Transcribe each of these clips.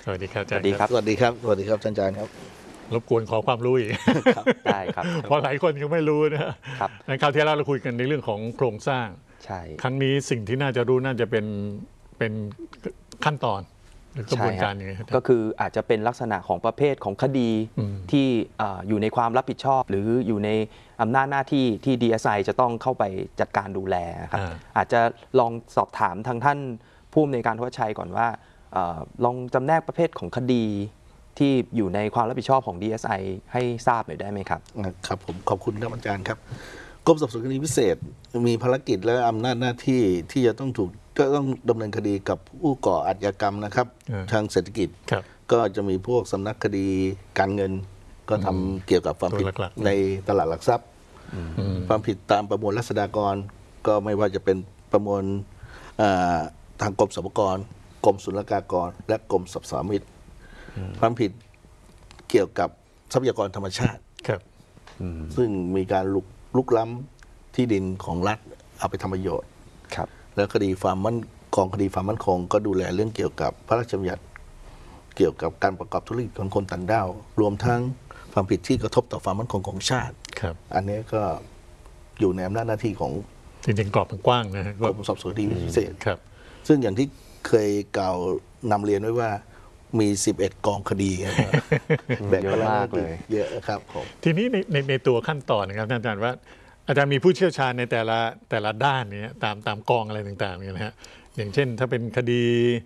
สวัสดีครับอาจารย์สวัสดีครับสวัสดีครับสวัสดีครับอาจารย์ครับรบกวนขอความรู้อีกได้ครับเพราะหลายคนยังไม่รู้นะครับในคราวที่แล้วเราคุยกันในเรื่องของโครงสร้างใช่ครั้งนี้สิ่งที่น่าจะรู้น่าจะเป็นขั้นตอนหรือกระบวนการยังไงครับก็คืออาจจะเป็นลักษณะของประเภทของคดีที่อยู่ในความรับผิดชอบ หรืออยู่ในอำนาจหน้าที่ที่ DSI จะต้องเข้าไปจัดการดูแลครับอาจจะลองสอบถามทางท่านผู้อำนวยการธวัชชัยก่อนว่าลองจำแนกประเภทของคดีที่อยู่ในความรับผิดชอบของ DSI ให้ทราบหน่อยได้ไหมครับครับผมขอบคุณท่านอาจารย์ครับกรมสอบสวนคดีพิเศษมีภารกิจและอำนาจหน้าที่ที่จะต้องดำเนินคดีกับผู้ก่ออาชญากรรมนะครับทางเศรษฐกิจก็จะมีพวกสำนักคดีการเงินก็ทำเกี่ยวกับความผิดในตลาดหลักทรัพย์ความผิดตามประมวลรัษฎากรก็ไม่ว่าจะเป็นประมวลทางกรมสรรพากรกรมศุลกากรและกรมสรรพสามิตความผิดเกี่ยวกับทรัพยากรธรรมชาติซึ่งมีการลุกล้ำที่ดินของรัฐเอาไปทำประโยชน์แล้วคดีกองคดีความมั่นคงก็ดูแลเรื่องเกี่ยวกับพระราชบัญญัติเกี่ยวกับการประกอบธุรกิจของคนต่างด้าวรวมทั้งความผิดที่กระทบต่อความมั่นคงของชาติอันนี้ก็อยู่ในอำนาจหน้าที่ของจริงๆกรอบมันกว้างนะกรมสอบสวนคดีพิเศษซึ่งอย่างที่เคยกล่าวนำเรียนไว้ว่ามี11กองคดีแบ่งมากเลยเยอะครับผมทีนี้ในตัวขั้นตอนนะครับท่านอาจารย์ว่าอาจารย์มีผู้เชี่ยวชาญในแต่ละด้านนี้ตามกองอะไรต่างๆเนี่ยนะฮะอย่างเช่นถ้าเป็นคดี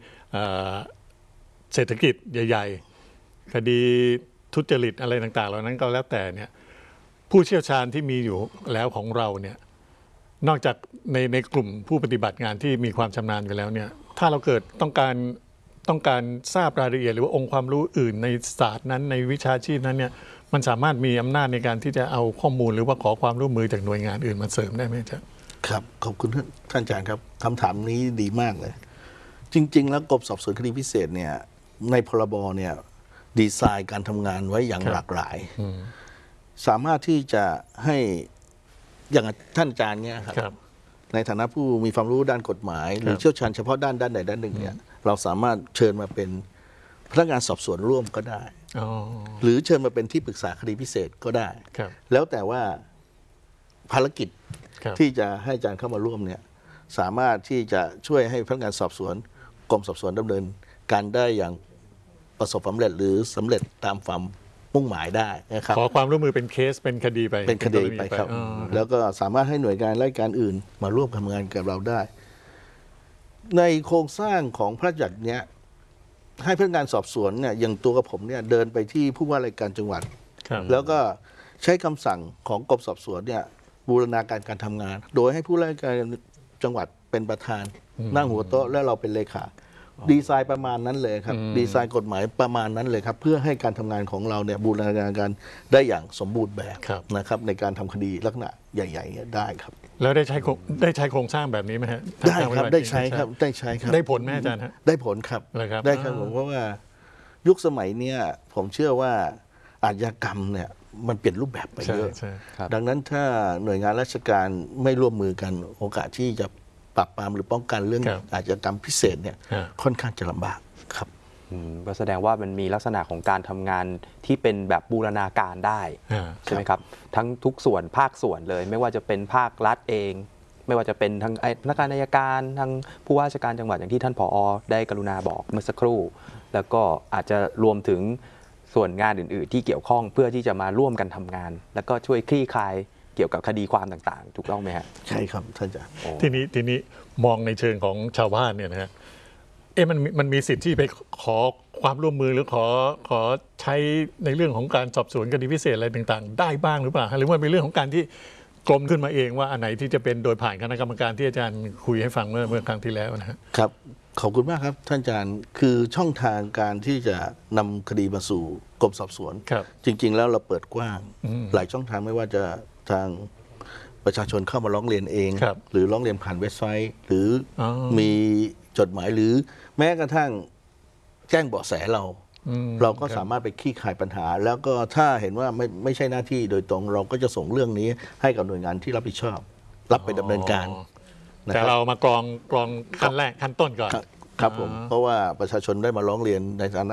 เศรษฐกิจใหญ่ๆคดีทุจริตอะไรต่างๆเหล่านั้นก็แล้วแต่เนี่ยผู้เชี่ยวชาญที่มีอยู่แล้วของเราเนี่ยนอกจากในกลุ่มผู้ปฏิบัติงานที่มีความชำนาญกันแล้วเนี่ยถ้าเราเกิดต้องการทราบรายละเอียดหรือว่าองค์ความรู้อื่นในศาสตร์นั้นในวิชาชีพนั้นเนี่ยมันสามารถมีอำนาจในการที่จะเอาข้อมูลหรือว่าขอความร่วมมือจากหน่วยงานอื่นมาเสริมได้ไหมจ๊ะครับขอบคุณท่านอาจารย์ครับคำถามนี้ดีมากเลยจริงๆแล้วกรมสอบสวนคดีพิเศษเนี่ยในพรบเนี่ยดีไซน์การทำงานไว้อย่างหลากหลายสามารถที่จะให้อย่างท่านอาจารย์เนี่ยครับในฐานะผู้มีความรู้ด้านกฎหมายหรือเชี่ยวชาญเฉพาะด้านใดด้านหนึ่งเนี่ยเราสามารถเชิญมาเป็นพนักงานสอบสวนร่วมก็ได้หรือเชิญมาเป็นที่ปรึกษาคดีพิเศษก็ได้แล้วแต่ว่าภารกิจที่จะให้อาจารย์เข้ามาร่วมเนี่ยสามารถที่จะช่วยให้พนักงานสอบสวนกรมสอบสวนดำเนินการได้อย่างประสบความสำเร็จหรือสำเร็จตามความมุ่งหมายได้นะครับขอความร่วมมือเป็นเคสเป็นคดีไปเป็นคดีไปครับแล้วก็สามารถให้หน่วยงานราชการอื่นมาร่วมทำงานกับเราได้ในโครงสร้างของพระราชบัญญัติเนี้ยให้พนักงานสอบสวนเนี่ยอย่างตัวกับผมเนี่ยเดินไปที่ผู้ว่าราชการจังหวัดแล้วก็ใช้คำสั่งของกรมสอบสวนเนี่ยบูรณาการทำงานโดยให้ผู้ว่าราชการจังหวัดเป็นประธานนั่งหัวโต๊ะและเราเป็นเลขาดีไซน์ประมาณนั้นเลยครับดีไซน์กฎหมายประมาณนั้นเลยครับเพื่อให้การทำงานของเราเนี่ยบูรณาการได้อย่างสมบูรณ์แบบนะครับในการทำคดีลักษณะใหญ่ๆได้ครับแล้วได้ใช้โครงสร้างแบบนี้ไหมฮะได้ครับได้ใช้ครับได้ผลไหมอาจารย์ฮะได้ผลครับได้ครับผมเพราะว่ายุคสมัยเนี้ยผมเชื่อว่าอาชญากรรมเนี่ยมันเปลี่ยนรูปแบบไปเยอะดังนั้นถ้าหน่วยงานราชการไม่ร่วมมือกันโอกาสที่จะปราบปรามหรือป้องกันเรื่องอาชญากรรมพิเศษเนี่ยค่อนข้างจะลำบากครับก็แสดงว่ามันมีลักษณะของการทำงานที่เป็นแบบบูรณาการได้ใช่ไหมครับทั้งทุกส่วนภาคส่วนเลยไม่ว่าจะเป็นภาครัฐเองไม่ว่าจะเป็นทางพนักงานอัยการทางผู้ว่าราชการจังหวัดอย่างที่ท่านผอ.ได้กรุณาบอกเมื่อสักครู่แล้วก็อาจจะรวมถึงส่วนงานอื่นๆที่เกี่ยวข้องเพื่อที่จะมาร่วมกันทำงานแล้วก็ช่วยคลี่คลายเกี่ยวกับคดีความต่างๆถูกต้องไหมฮะใช่ครับท่านอาจารย์ทีนี้มองในเชิงของชาวบ้านเนี่ยนะฮะมันมีสิทธิ์ที่ไปขอความร่วมมือหรือขอใช้ในเรื่องของการสอบสวนคดีพิเศษอะไรต่างๆได้บ้างหรือเปล่าหรือว่าเป็นเรื่องของการที่กรมขึ้นมาเองว่าอันไหนที่จะเป็นโดยผ่านคณะกรรมการที่อาจารย์คุยให้ฟังเมื่อครั้งที่แล้วนะครับขอบคุณมากครับท่านอาจารย์คือช่องทางการที่จะนำคดีมาสู่กรมสอบสวนจริงๆแล้วเราเปิดกว้างหลายช่องทางไม่ว่าจะทางประชาชนเข้ามาร้องเรียนเองหรือร้องเรียนผ่านเว็บไซต์หรือมีจดหมายหรือแม้กระทั่งแจ้งเบาะแสเราก็สามารถไปคลี่คลายปัญหาแล้วก็ถ้าเห็นว่าไม่ใช่หน้าที่โดยตรงเราก็จะส่งเรื่องนี้ให้กับหน่วยงานที่รับผิดชอบรับไปดำเนินการแต่เรามากรองขั้นแรกขั้นต้นก่อนครับผมเพราะว่าประชาชนได้มาร้องเรียนในฐานะ